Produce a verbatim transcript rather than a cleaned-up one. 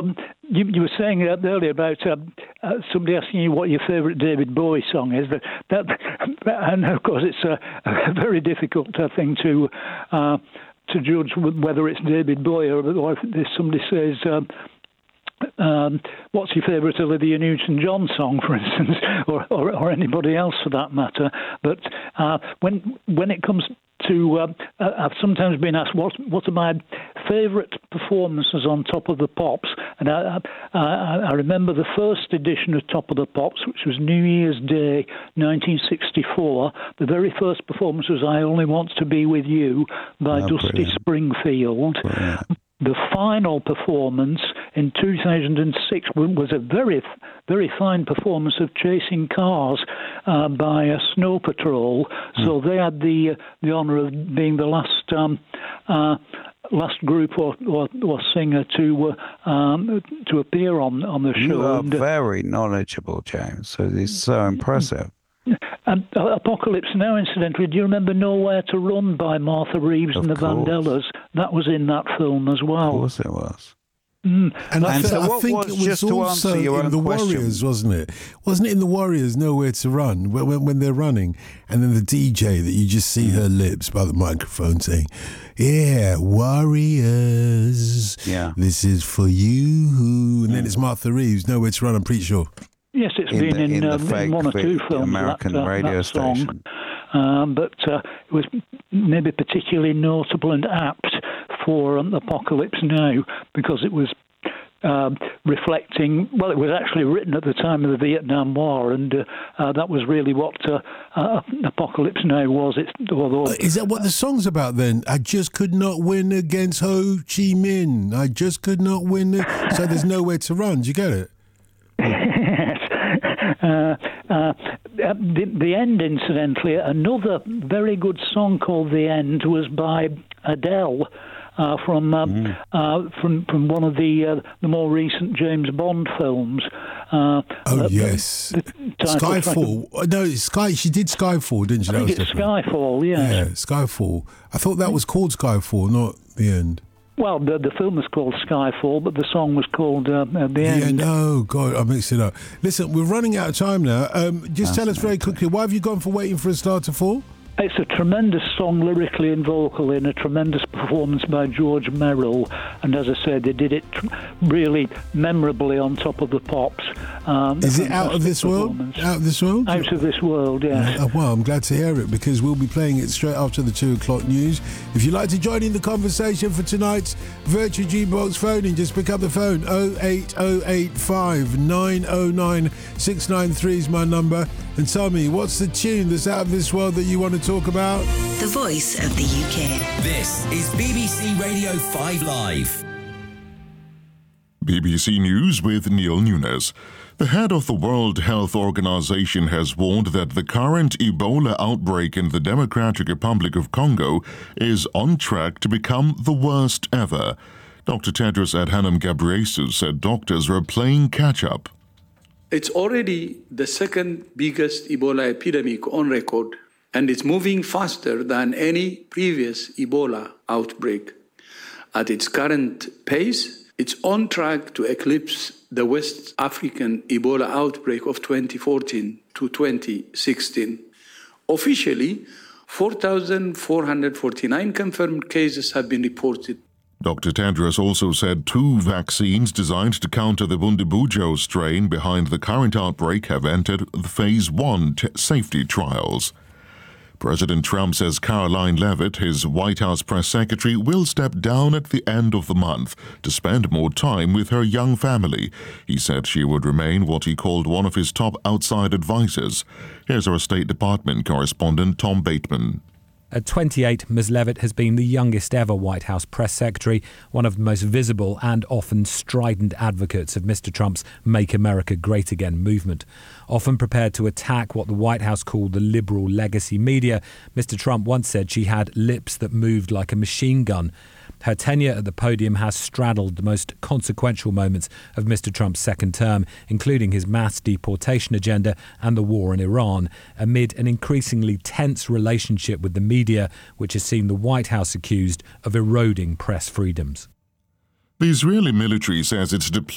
um, you, you were saying earlier about uh, uh, somebody asking you what your favourite David Bowie song is. That, that, and of course, it's a, a very difficult uh, thing to uh, to judge whether it's David Bowie or, or if somebody says. Um, Um, what's your favourite Olivia Newton-John song, for instance, or, or, or anybody else for that matter? But uh, when when it comes to, uh, I've sometimes been asked what what are my favourite performances on Top of the Pops, and I, I, I remember the first edition of Top of the Pops, which was New Year's Day, nineteen sixty-four. The very first performance was "I Only Want to Be With You" by oh, Dusty brilliant. Springfield. Brilliant. The final performance in two thousand six was a very, very fine performance of Chasing Cars uh, by a Snow Patrol. Mm. So they had the uh, the honour of being the last um, uh, last group or, or, or singer to uh, um, to appear on on the show. You are and, uh, very knowledgeable, James. So it's so impressive. And uh, Apocalypse Now, incidentally, do you remember Nowhere to Run by Martha Reeves of and the course. Vandellas? That was in that film as well. Of course it was. Mm. And I, and th- so I what think was, it was just to also answer your in own The question. Warriors, wasn't it? Wasn't it in The Warriors, Nowhere to Run, when, when, when they're running, and then the D J that you just see her lips by the microphone saying, yeah, Warriors, yeah. this is for you. And then it's Martha Reeves, Nowhere to Run, I'm pretty sure. Yes, it's in been the, in, in, um, fake, in one or two films. American that, uh, radio that song. station. Um, but uh, it was maybe particularly notable and apt for um, Apocalypse Now because it was um, reflecting, well, it was actually written at the time of the Vietnam War, and uh, uh, that was really what uh, uh, Apocalypse Now was. It's, although, uh, Is that what the song's about then? I just could not win against Ho Chi Minh. I just could not win. The... So there's nowhere to run. Do you get it? Yes. Uh, uh, the, the End, incidentally, another very good song called The End was by Adele uh, from um, mm. uh, from from one of the uh, the more recent James Bond films. Uh, oh uh, yes, Skyfall. Like a, no, Sky. She did Skyfall, didn't she? I That think was it's different. Skyfall. Yeah. Yeah, Skyfall. I thought that was called Skyfall, not The End. Well, the, the film was called Skyfall, but the song was called uh, The, the End. End. Oh, God, I mixed it up. Listen, we're running out of time now. Um, just tell us very quickly, why have you gone for Waiting for a Star to Fall? It's a tremendous song lyrically and vocally, and a tremendous performance by George Merrill. And as I said, they did it tr- really memorably on Top of the Pops. Um, Is it Out of This World? Out of This World? Out of This World, yeah. Uh, well, I'm glad to hear it because we'll be playing it straight after the two o'clock news. If you'd like to join in the conversation for tonight's Virtual Jukebox phoning, just pick up the phone. oh eight oh eight five nine oh nine six nine three is my number. And tell me, what's the tune that's out of this world that you want to talk about? The voice of the U K. This is B B C Radio five Live. B B C News with Neil Nunes. The head of the World Health Organization has warned that the current Ebola outbreak in the Democratic Republic of Congo is on track to become the worst ever. Doctor Tedros Adhanom Ghebreyesus said doctors were playing catch-up. It's already the second biggest Ebola epidemic on record, and it's moving faster than any previous Ebola outbreak. At its current pace, it's on track to eclipse the West African Ebola outbreak of twenty fourteen to twenty sixteen. Officially, four thousand four hundred forty-nine confirmed cases have been reported. Doctor Tedros also said two vaccines designed to counter the Bundibugyo strain behind the current outbreak have entered the phase one t- safety trials. President Trump says Caroline Leavitt, his White House press secretary, will step down at the end of the month to spend more time with her young family. He said she would remain what he called one of his top outside advisors. Here's our State Department correspondent Tom Bateman. At twenty-eight, Miz Leavitt has been the youngest ever White House press secretary, one of the most visible and often strident advocates of Mister Trump's Make America Great Again movement. Often prepared to attack what the White House called the liberal legacy media, Mister Trump once said she had lips that moved like a machine gun. Her tenure at the podium has straddled the most consequential moments of Mister Trump's second term, including his mass deportation agenda and the war in Iran, amid an increasingly tense relationship with the media, which has seen the White House accused of eroding press freedoms. The Israeli military says it's deployed